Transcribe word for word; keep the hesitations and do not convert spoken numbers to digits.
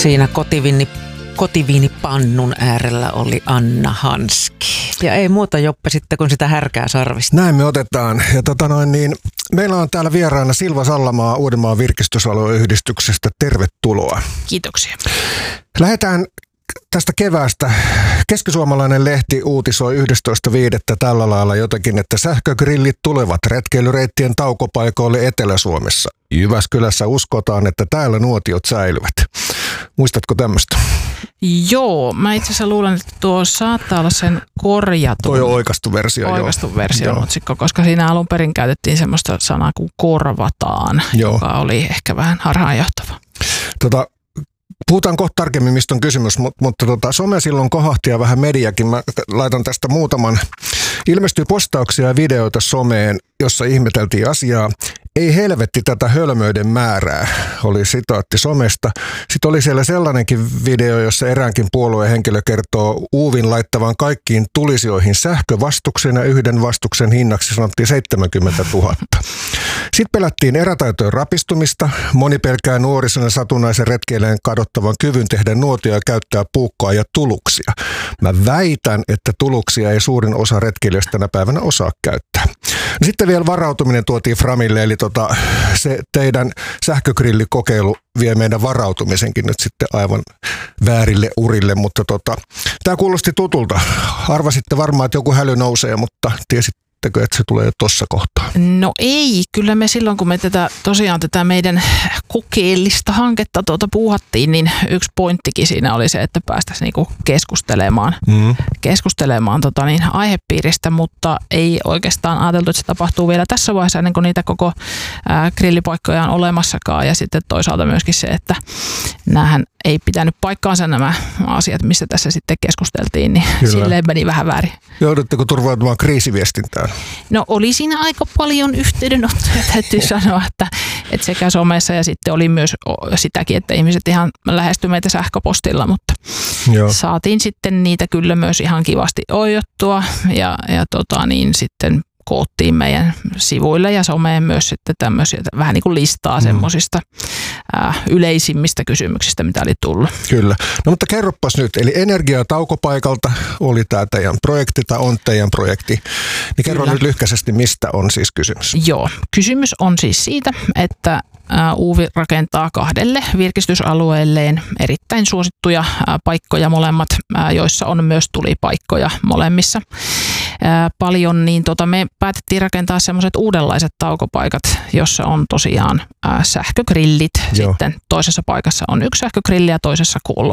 Siinä kotiviini, kotiviinipannun äärellä oli Anna Hanski. Ja ei muuta Joppe sitten kuin sitä härkää sarvista. Näin me otetaan. Ja tota noin, niin, meillä on täällä vieraana Silva Sallamaa Uudenmaan virkistysalueyhdistyksestä. Tervetuloa. Kiitoksia. Lähdetään tästä keväästä. Keskisuomalainen lehti uutisoi yhdestoista viidettä tällä lailla jotakin, että sähkögrillit tulevat retkeilyreittien taukopaikoille Etelä-Suomessa. Jyväskylässä uskotaan, että täällä nuotiot säilyvät. Muistatko tämmöistä? Joo, mä itse asiassa luulen, että tuo saattaa olla sen korjatun. Toi on oikaistu versio. Oikaistu versio otsikko, koska siinä alun perin käytettiin semmoista sanaa kuin korvataan, joo, joka oli ehkä vähän harhaanjohtava. Tota, puhutaan kohta tarkemmin, mistä on kysymys, mutta, mutta tota, some silloin kohahti ja vähän mediakin. Mä laitan tästä muutaman. Ilmestyi postauksia ja videoita someen, jossa ihmeteltiin asiaa. Ei helvetti tätä hölmöiden määrää, oli sitaatti somesta. Sitten oli siellä sellainenkin video, jossa eräänkin puolueen henkilö kertoo Uuvin laittavan kaikkiin tulisioihin sähkövastuksen ja yhden vastuksen hinnaksi sanottiin seitsemänkymmentätuhatta. Sitten pelättiin erätaitojen rapistumista. Moni pelkää nuorison ja satunnaisen retkeilijän kadottavan kyvyn tehdä nuotia ja käyttää puukkoa ja tuluksia. Mä väitän, että tuluksia ei suurin osa retkeilijöistä tänä päivänä osaa käyttää. No sitten vielä varautuminen tuotiin Framille, eli tota, se teidän sähkögrillikokeilu vie meidän varautumisenkin nyt sitten aivan väärille urille, mutta tota, tämä kuulosti tutulta. Arvasitte varmaan, että joku häly nousee, mutta tiesit, että se tulee jo tuossa kohtaa? No ei, kyllä me silloin kun me tätä, tosiaan tätä meidän kokeellista hanketta tuota puuhattiin, niin yksi pointtikin siinä oli se, että päästäisiin niinku keskustelemaan, mm. keskustelemaan tota niin, aihepiiristä, mutta ei oikeastaan ajateltu, että se tapahtuu vielä tässä vaiheessa ennen kuin niitä koko ää, grillipaikkoja on olemassakaan, ja sitten toisaalta myöskin se, että näähän ei pitänyt paikkaansa nämä asiat, mistä tässä sitten keskusteltiin, niin kyllä, silleen meni vähän väärin. Joudutteko turvautumaan kriisiviestintään? No oli siinä aika paljon yhteydenottoja, täytyy sanoa, että, että sekä somessa ja sitten oli myös sitäkin, että ihmiset ihan lähestyi meitä sähköpostilla, mutta joo, saatiin sitten niitä kyllä myös ihan kivasti oijottua ja, ja tota niin sitten koottiin meidän sivuille ja someen myös sitten tämmöisiä vähän niin kuin listaa mm. semmoisista äh, yleisimmistä kysymyksistä, mitä oli tullut. Kyllä. No mutta kerropas nyt, eli Energia taukopaikalta oli tämä teidän projekti tai on teidän projekti. Niin kerro Kyllä. nyt lyhkäisesti, mistä on siis kysymys. Joo, kysymys on siis siitä, että Uuvi rakentaa kahdelle virkistysalueelleen erittäin suosittuja paikkoja molemmat, joissa on myös tulipaikkoja molemmissa paljon, niin tota me päätettiin rakentaa semmoiset uudenlaiset taukopaikat, jossa on tosiaan sähkögrillit. Joo. Sitten toisessa paikassa on yksi sähkögrilli ja toisessa